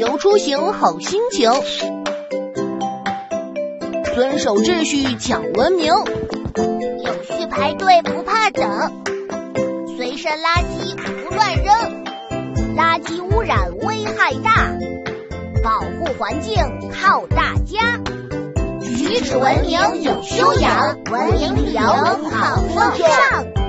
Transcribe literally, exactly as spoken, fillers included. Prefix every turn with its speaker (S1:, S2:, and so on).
S1: 由出行好心情，遵守秩序讲文明，
S2: 有序排队不怕等，随身垃圾不乱扔，垃圾污染危害大，保护环境靠大家。举止文明有修养，文明旅游好风尚。